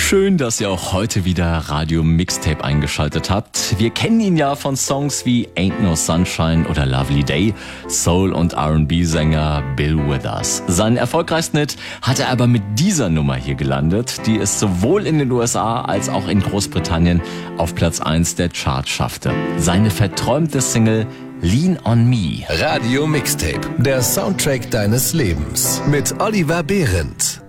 Schön, dass ihr auch heute wieder Radio Mixtape eingeschaltet habt. Wir kennen ihn ja von Songs wie Ain't No Sunshine oder Lovely Day, Soul- und R&B-Sänger Bill Withers. Seinen erfolgreichsten Hit hat er aber mit dieser Nummer hier gelandet, die es sowohl in den USA als auch in Großbritannien auf Platz 1 der Charts schaffte. Seine verträumte Single Lean on Me. Radio Mixtape, der Soundtrack deines Lebens mit Oliver Behrendt.